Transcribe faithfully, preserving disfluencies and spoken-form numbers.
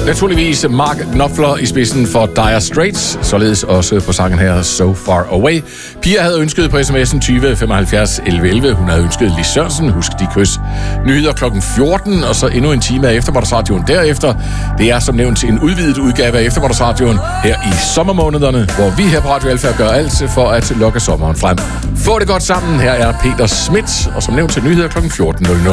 Naturligvis Mark Knopfler i spidsen for Dire Straits, således også på sangen her So Far Away. Pia havde ønsket på sms'en tyve femoghalvfjerds elleve elleve. Hun havde ønsket Lis Sørensen, husk de kys. Nyheder klokken fjorten, og så endnu en time af Eftermiddagsradioen derefter. Det er som nævnt en udvidet udgave af Eftermiddagsradioen her i sommermånederne, hvor vi her på Radio Alfa gør alt for at lokke sommeren frem. Få det godt sammen. Her er Peter Schmidt, og som nævnt til nyheder klokken fjorten nul nul.